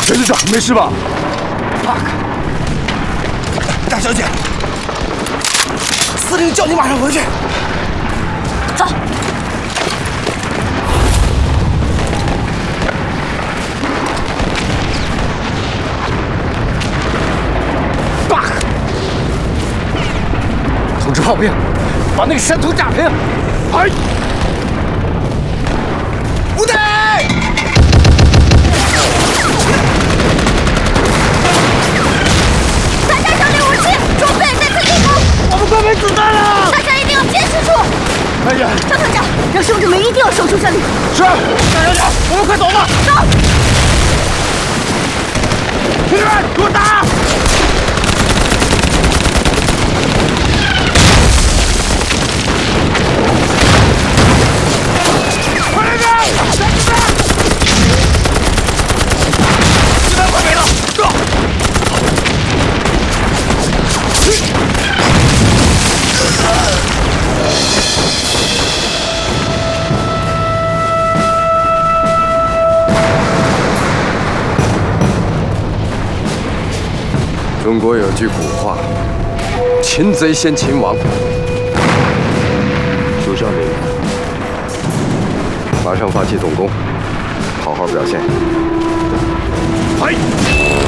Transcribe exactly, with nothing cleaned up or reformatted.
陈局长，没事吧 ？Fuck！ 大小姐，司令叫你马上回去。 走。 Fuck！ 通知炮兵，把那个山头炸平。哎！ 部队！ 我们快没子弹了！ 大家一定要坚持住！ 慢点， 张团长，让兄弟们一定要守住这里。 是，大小姐，我们快走吧。 走！ 兄弟们，给我打！快点点，小子们！子弹快没了，走！ 中国有句古话：“擒贼先擒王。”主将领，马上发起总攻，好好表现。哎！